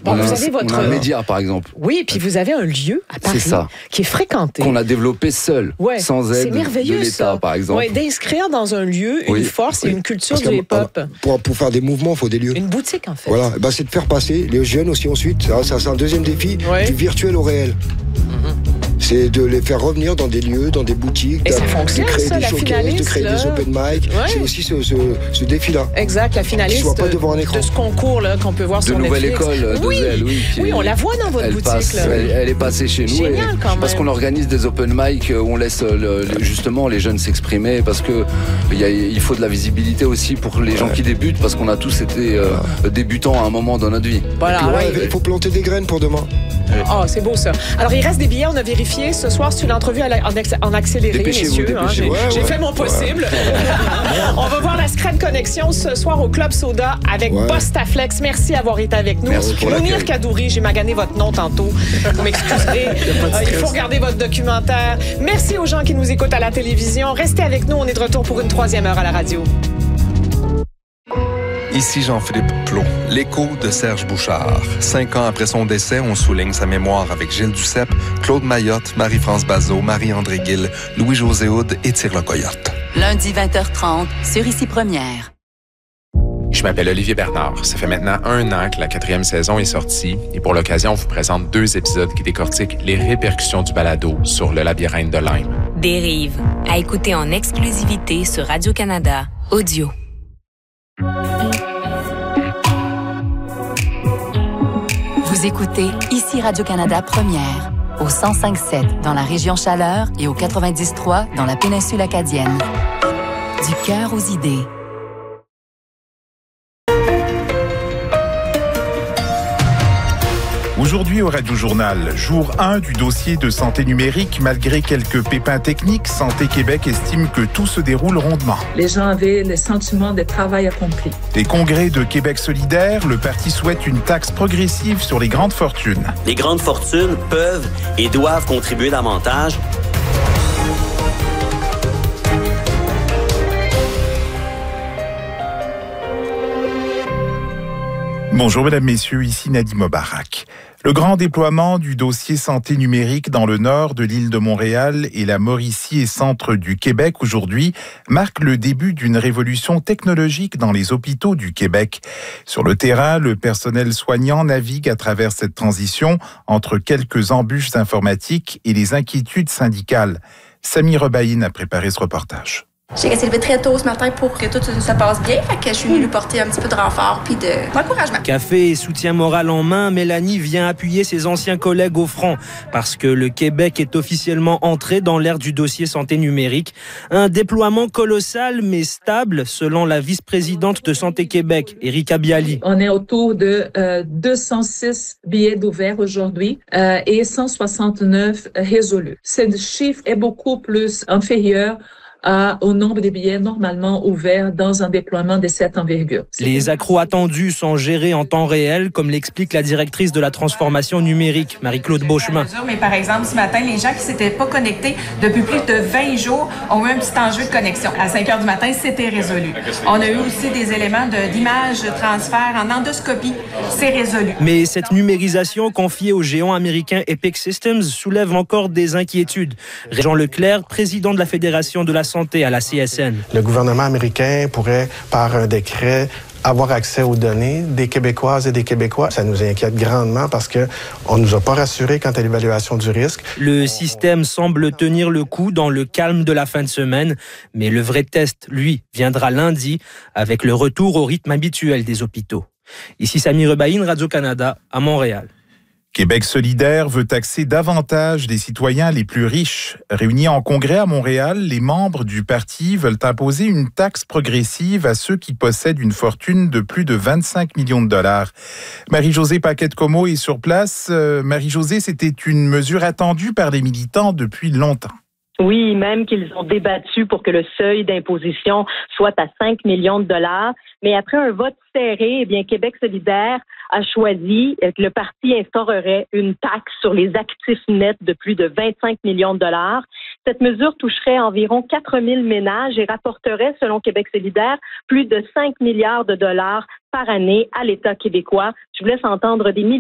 Bon, vous avez votre... On a un média, par exemple. Oui, puis vous avez un lieu à Paris qui est fréquenté. Qu'on a développé seul, sans aide de l'État, par exemple. Oui, d'inscrire dans un lieu une force et une culture du hip-hop. Pour faire des mouvements, il faut des lieux. Une boutique, en fait. Voilà, c'est de faire passer les jeunes aussi ensuite. Ça, c'est un deuxième défi, du virtuel au réel. C'est de les faire revenir dans des lieux, dans des boutiques, et ça fonctionne, de créer ça, des showcases, de créer des open mic. C'est aussi ce défi-là. Exact, la finaliste pas devant un écran. de ce concours-là qu'on peut voir sur Netflix. De Nouvelle École de Zelle, oui, on la voit dans votre boutique. Elle est passée chez nous. Génial, quand même. Parce qu'on organise des open mic où on laisse justement les jeunes s'exprimer, parce que il faut de la visibilité aussi pour les gens qui débutent, parce qu'on a tous été débutants à un moment dans notre vie. Voilà, il faut planter des graines pour demain. Oh, c'est beau ça. Alors, il reste des billets, on a vérifié. Ce soir, c'est une entrevue en accéléré, messieurs. J'ai fait mon possible. On va voir la Scred Connexion ce soir au Club Soda avec Bostaflex. Merci d'avoir été avec nous. Mounir Kadouri, j'ai magané votre nom tantôt. Vous m'excuserez. Il faut regarder votre documentaire. Merci aux gens qui nous écoutent à la télévision. Restez avec nous, on est de retour pour une 3e heure à la radio. Ici Jean-Philippe Plot, l'écho de Serge Bouchard. 5 ans après son décès, on souligne sa mémoire avec Gilles Duceppe, Claude Mayotte, Marie-France Bazot, Marie-André Gill, Louis-José Houd et Tire le Coyote. Lundi 20h30 sur Ici Première. Je m'appelle Olivier Bernard. Ça fait maintenant 1 an que la 4e saison est sortie et pour l'occasion, on vous présente 2 épisodes qui décortiquent les répercussions du balado sur le labyrinthe de Lyme. Dérive, à écouter en exclusivité sur Radio-Canada Audio. Vous écoutez Ici Radio-Canada Première, au 105.7 dans la région Chaleur et au 90.3 dans la péninsule acadienne. Du cœur aux idées. Aujourd'hui au Radio-Journal, jour 1 du dossier de santé numérique. Malgré quelques pépins techniques, Santé Québec estime que tout se déroule rondement. Les gens avaient le sentiment de travail accompli. Les congrès de Québec solidaire, le parti souhaite une taxe progressive sur les grandes fortunes. Les grandes fortunes peuvent et doivent contribuer davantage. Bonjour mesdames, messieurs, ici Nadim Mobarak. Le grand déploiement du dossier santé numérique dans le nord de l'île de Montréal et la Mauricie et centre du Québec aujourd'hui marque le début d'une révolution technologique dans les hôpitaux du Québec. Sur le terrain, le personnel soignant navigue à travers cette transition entre quelques embûches informatiques et les inquiétudes syndicales. Samy Rebaïne a préparé ce reportage. J'ai essayé de lever très tôt ce matin pour que tout se passe bien. Fait que je suis venue lui porter un petit peu de renfort puis d'encouragement. Café et soutien moral en main, Mélanie vient appuyer ses anciens collègues au front parce que le Québec est officiellement entré dans l'ère du dossier santé numérique. Un déploiement colossal mais stable selon la vice-présidente de Santé Québec, Erika Bialy. On est autour de 206 billets d'ouvert aujourd'hui et 169 résolus. Ce chiffre est beaucoup plus inférieur au nombre de billets normalement ouverts dans un déploiement de cette envergure. Les accros attendus sont gérés en temps réel, comme l'explique la directrice de la transformation numérique, Marie-Claude Beauchemin. Mais par exemple, ce matin, les gens qui ne s'étaient pas connectés depuis plus de 20 jours ont eu un petit enjeu de connexion. À 5 heures du matin, c'était résolu. On a eu aussi des éléments d'image, de transfert en endoscopie. C'est résolu. Mais cette numérisation confiée au géant américain Epic Systems soulève encore des inquiétudes. Jean Leclerc, président de la Fédération de la santé à la CSN. Le gouvernement américain pourrait, par un décret, avoir accès aux données des Québécoises et des Québécois. Ça nous inquiète grandement parce qu'on ne nous a pas rassurés quant à l'évaluation du risque. Le système semble tenir le coup dans le calme de la fin de semaine, mais le vrai test, lui, viendra lundi avec le retour au rythme habituel des hôpitaux. Ici Samy Rebaïne, Radio-Canada, à Montréal. Québec solidaire veut taxer davantage les citoyens les plus riches. Réunis en congrès à Montréal, les membres du parti veulent imposer une taxe progressive à ceux qui possèdent une fortune de plus de 25 millions de dollars. Marie-Josée Paquette-Comeau est sur place. Marie-Josée, c'était une mesure attendue par les militants depuis longtemps. Oui, même qu'ils ont débattu pour que le seuil d'imposition soit à 5 millions de dollars. Mais après un vote serré, eh bien, Québec solidaire a choisi que le parti instaurerait une taxe sur les actifs nets de plus de 25 millions de dollars. Cette mesure toucherait environ 4 000 ménages et rapporterait, selon Québec solidaire, plus de 5 milliards de dollars par année à l'État québécois. Je vous laisse entendre des